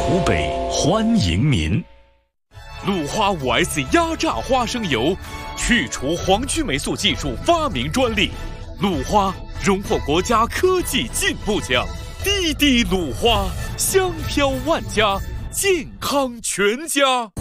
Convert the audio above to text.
湖北欢迎您。 鲁花 5S 压榨花生油，去除黄曲霉素技术发明专利，鲁花荣获国家科技进步奖。滴滴鲁花，香飘万家，健康全家。